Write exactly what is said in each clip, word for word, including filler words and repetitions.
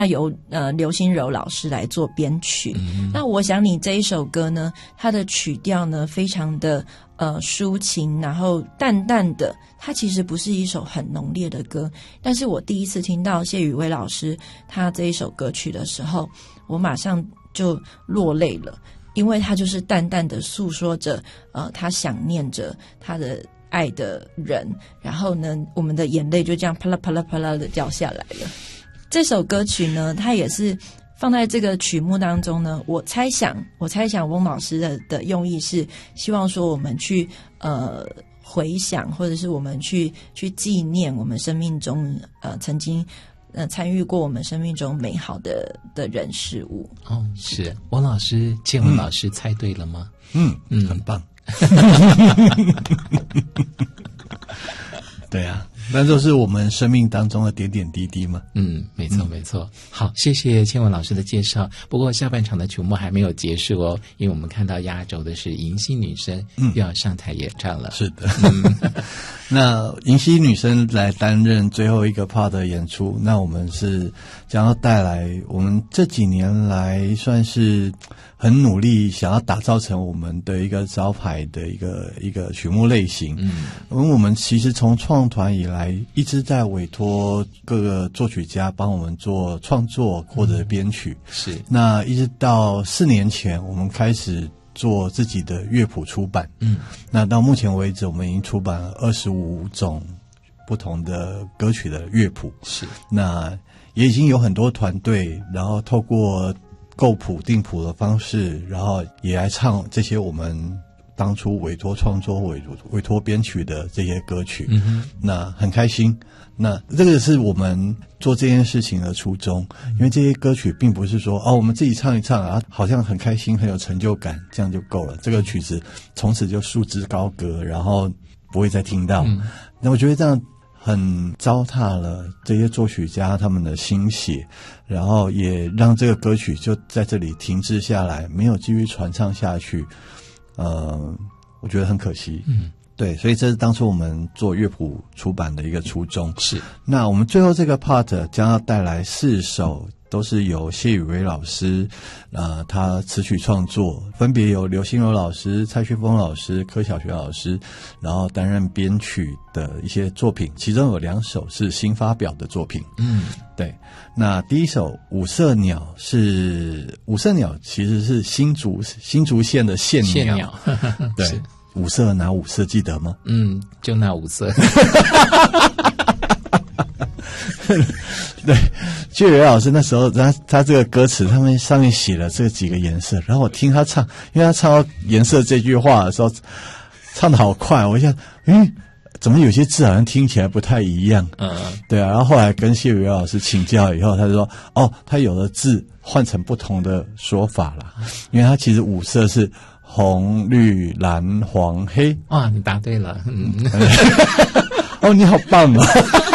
由呃刘心柔老师来做编曲。嗯、那我想你这一首歌呢，它的曲调呢非常的呃抒情，然后淡淡的，它其实不是一首很浓烈的歌。但是我第一次听到谢宇威老师他这一首歌曲的时候，我马上就落泪了，因为他就是淡淡的诉说着呃他想念着他的爱的人，然后呢我们的眼泪就这样啪啦啪啦啪啦的掉下来了。这首歌曲呢，它也是放在这个曲目当中呢，我猜想我猜想翁老师的的用意是希望说我们去呃回想，或者是我们去去纪念我们生命中呃曾经呃参与过我们生命中美好的的人事物。 哦，是翁老师建文老师猜对了吗？ 嗯嗯，很棒。对啊，那就是我们生命当中的点点滴滴嘛。 嗯，没错没错。好，谢谢千文老师的介绍。不过下半场的曲目还没有结束哦，因为我们看到压轴的是银溪女生、嗯、又要上台演唱了。 是的。嗯、那银溪女生来担任最后一个 part 的演出，那我们是将要带来我们这几年来算是很努力想要打造成我们的一个招牌的一个一个曲目类型。嗯，因为我们其实从创团以来一直在委托各个作曲家帮我们做创作或者编曲。 嗯、是。 那一直到四年前我们开始做自己的乐谱出版。嗯，那到目前为止我们已经出版了二十五种不同的歌曲的乐谱。 是。 那也已经有很多团队，然后透过构谱定谱的方式，然后也来唱这些我们当初委托创作委委托编曲的这些歌曲。嗯哼，那很开心。那这个是我们做这件事情的初衷，因为这些歌曲并不是说哦我们自己唱一唱啊，好像很开心很有成就感，这样就够了。这个曲子从此就束之高阁，然后不会再听到。嗯、那我觉得这样很糟蹋了这些作曲家他们的心血，然后也让这个歌曲就在这里停滞下来，没有继续传唱下去。呃，我觉得很可惜。嗯，对，所以这是当初我们做乐谱出版的一个初衷。 是。 那我们最后这个 part 将要带来四首，都是由谢宇威老师呃他词曲创作，分别由刘心柔老师、蔡旭峰老师、柯小学老师然后担任编曲的一些作品，其中有两首是新发表的作品。嗯，对。那第一首五色鸟是五色鸟其实是新竹新竹县的县鸟。 县鸟对。五色哪五色记得吗？ 嗯，就那五色。 对，谢宇威老师那时候他他这个歌词他们上面写了这几个颜色，然后我听他唱，因为他唱到颜色这句话的时候唱得好快，我想嗯怎么有些字好像听起来不太一样。嗯，对啊，然后后来跟谢宇威老师请教以后，他就说哦他有的字换成不同的说法啦，因为他其实五色是红绿蓝黄黑。 哇，你答对了。嗯， 哦你好棒哦。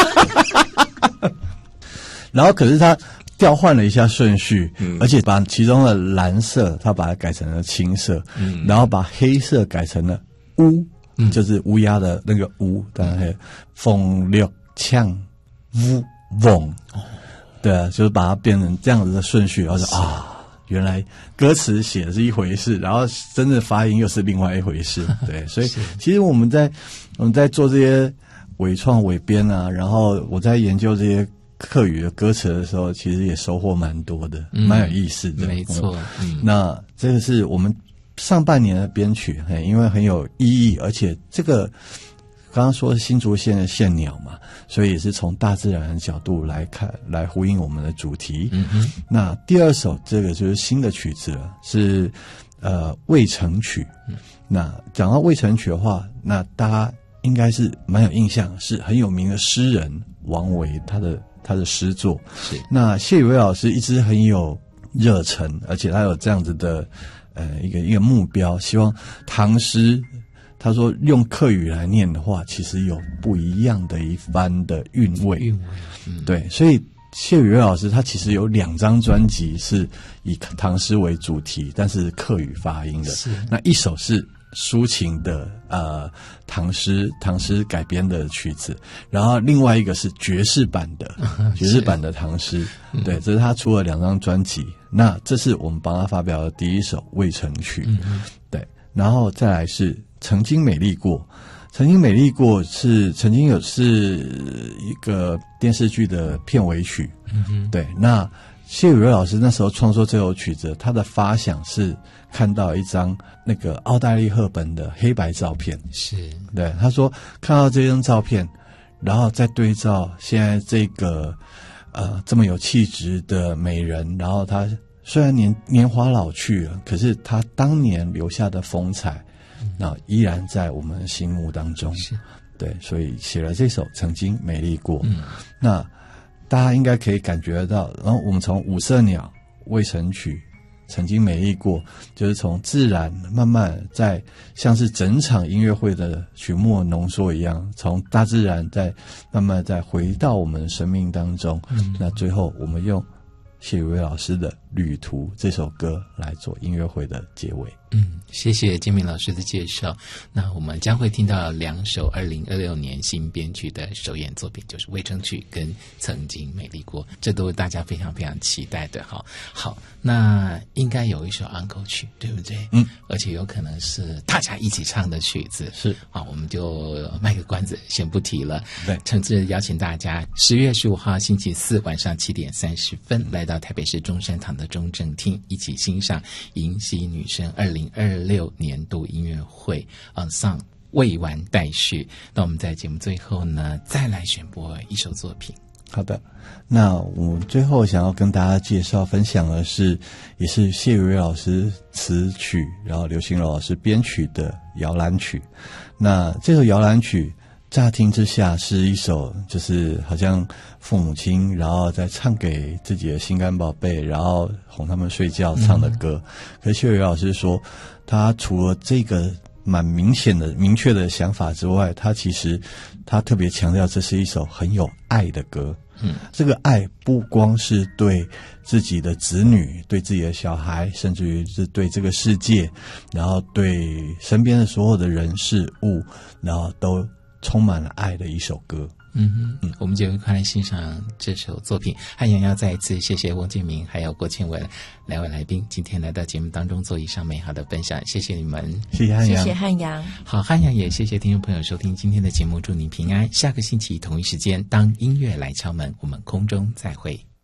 然后可是他调换了一下顺序，嗯、而且把其中的蓝色他把它改成了青色，嗯、然后把黑色改成了乌，嗯、就是乌鸦的那个乌，当然还有风六呛乌翁，对啊，就是把它变成这样子的顺序，然后说啊原来歌词写的是一回事，然后真的发音又是另外一回事。对，所以其实我们在我们在做这些伪创伪编啊，然后我在研究这些客语的歌词的时候，其实也收获蛮多的，蛮、嗯、有意思的。 没错。嗯， 那这个是我们上半年的编曲，因为很有意义，而且这个刚刚说是新竹县的县鸟嘛，所以也是从大自然的角度来看，来呼应我们的主题。嗯哼。那第二首这个就是新的曲子了，是呃渭城曲。嗯、那讲到渭城曲的话，那大家应该是蛮有印象，是很有名的诗人王维他的他的诗作。是。那谢宇威老师一直很有热忱，而且他有这样子的呃一个一个目标，希望唐诗他说用客语来念的话，其实有不一样的一番的韵味。韵味。嗯、对，所以谢宇威老师他其实有两张专辑是以唐诗为主题，但是客语发音的。是。那一首是抒情的呃唐诗唐诗改编的曲子，然后另外一个是爵士版的爵士版的唐诗，对，这是他出了两张专辑。那这是我们帮他发表的第一首《渭城曲》，嗯，对，然后再来是《曾经美丽过》。曾经美丽过是曾经有是一个电视剧的片尾曲，嗯哼，对。那谢宇瑞老师那时候创作这首曲子，他的发想是看到一张那个奥黛丽·赫本的黑白照片， 是， 对，他说看到这张照片，然后再对照现在这个呃这么有气质的美人，然后她虽然年年华老去了，可是她当年留下的风采，那依然在我们心目当中，是，对，所以写了这首《曾经美丽过》。嗯，那大家应该可以感觉得到，然后我们从五色鸟、渭城曲、曾经美丽过，就是从自然慢慢在像是整场音乐会的曲目浓缩一样，从大自然再慢慢再回到我们生命当中。嗯，那最后我们用谢宇威老师的《旅途》这首歌来做音乐会的结尾。 嗯，谢谢建明老师的介绍。那我们将会听到两首二零二六年新编曲的首演作品，就是《渭城曲》跟《曾经美丽过》，这都是大家非常非常期待的哈。好，那应该有一首安可曲，对不对？嗯，而且有可能是大家一起唱的曲子。是，好，我们就卖个关子，先不提了。对，诚挚邀请大家十月十五号星期四晚上七点三十分来到台北市中山堂的中正厅，一起欣赏迎曦女声二零二六年度音乐会 Ensemble 未完待续。那我们在节目最后呢，再来选播一首作品。 好的，那我最后想要跟大家介绍分享的是，也是谢宇威老师词曲，然后刘心柔老师编曲的摇篮曲。那这首摇篮曲乍听之下是一首就是好像父母亲然后再唱给自己的心肝宝贝，然后哄他们睡觉唱的歌。嗯，可是谢宇老师说，他除了这个蛮明显的明确的想法之外，他其实他特别强调这是一首很有爱的歌。嗯，这个爱不光是对自己的子女，对自己的小孩，甚至于是对这个世界，然后对身边的所有的人事物，然后都充满了爱的一首歌。 嗯哼，嗯，我们就快来欣赏这首作品。汉阳要再一次谢谢翁建明还有郭倩文两位来宾，今天来到节目当中做以上美好的分享，谢谢你们， 谢谢汉阳， 谢谢汉阳。 好，汉阳也谢谢听众朋友收听今天的节目，祝您平安。下个星期同一时间，当音乐来敲门，我们空中再会。